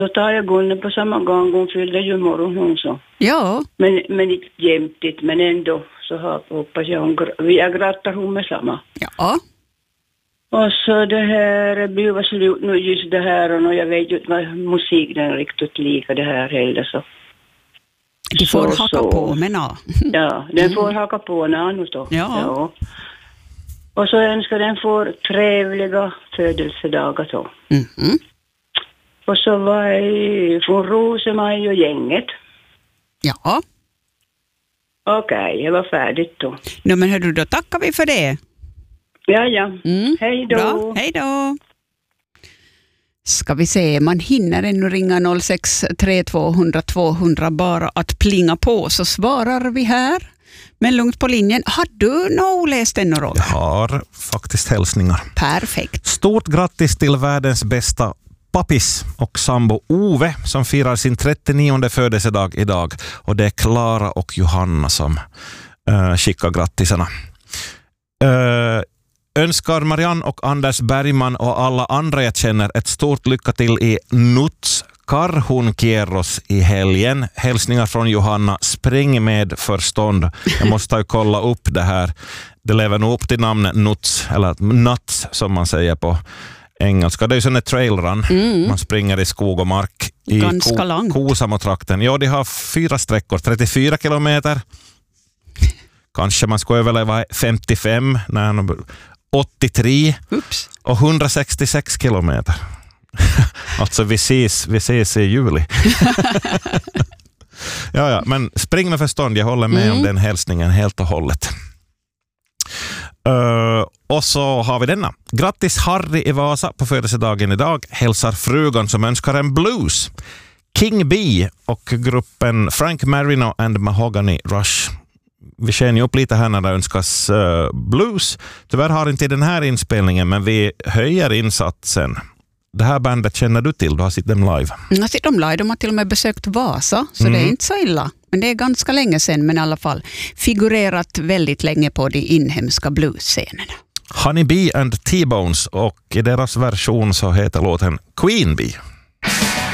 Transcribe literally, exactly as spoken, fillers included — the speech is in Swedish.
Då tar jag Gunnar på samma gång. Hon fyllde ju morgon hon så. Ja. Men, men inte jämtigt, men ändå så har, hoppas jag hon, jag grattar hon med samma. Ja. Och så det här blir var slut nu just det här och jag vet ju inte vad musik den är riktigt lika det här heller så. De får så, haka så. på med nå. Ja, den mm. får haka på nå nu då. Ja. ja. Och så önskar den får trevliga födelsedagar då. Mm. Och så var jag från Rosemaj och gänget. Ja. Okej, okay, jag var färdigt då. No, men hördu, då tackar vi för det. Ja, ja. Mm. Hej då. Bra. Hej då. Ska vi se, man hinner ännu ringa noll sex tre två noll noll två noll noll bara att plinga på så svarar vi här. Men lugnt på linjen. Har du nog läst ännu, Roger? Jag har faktiskt hälsningar. Perfekt. Stort grattis till världens bästa pappis och sambo Ove som firar sin trettionionde födelsedag idag. Och det är Klara och Johanna som uh, skickar grattisarna. Uh, önskar Marianne och Anders Bergman och alla andra jag känner ett stort lycka till i Nuts Karhunkierros i helgen. Hälsningar från Johanna. Spring med förstånd. Jag måste ju kolla upp det här. Det lever nog upp till namnet Nuts, eller Nuts som man säger på engelska. Det är ju sån en trailrun. Mm. Man springer i skog och mark i ganska ko- långt. Kosamotrakten. Ja, de har fyra sträckor. trettiofyra kilometer. Kanske man ska överleva femtiofem. Nej, åttiotre. Ups. Och hundrasextiosex kilometer. Alltså vi ses, vi ses i juli. ja, ja, men spring med förstånd. Jag håller med mm. om den hälsningen helt och hållet. Uh, och så har vi denna. Grattis Harry i Vasa på födelsedagen idag. Hälsar frugan som önskar en blues. King B och gruppen Frank Marino and Mahogany Rush. Vi känner ju upp lite här när det önskas uh, blues. Tyvärr har inte den här inspelningen, men vi höjer insatsen. Det här bandet känner du till, du har sett dem live. Jag har sett dem live, de har till och med besökt Vasa, så mm. det är inte så illa. Men det är ganska länge sedan, men i alla fall figurerat väldigt länge på de inhemska bluesscenerna. Honey Bee and T-Bones, och i deras version så heter låten Queen Bee.